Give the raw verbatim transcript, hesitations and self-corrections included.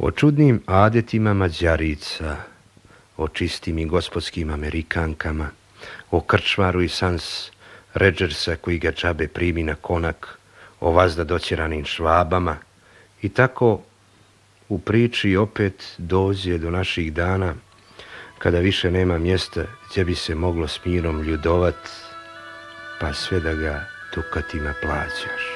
O čudnim adetima Mađarica, o čistim i gospodskim Amerikankama, o krčvaru i sans Redžersa koji ga džabe primi na konak, o vazda doćeranim Švabama i tako u priči opet dođe do naših dana kada više nema mjesta gdje bi se moglo s mirom ljudovat, pa sve da ga dukatima plaćaš.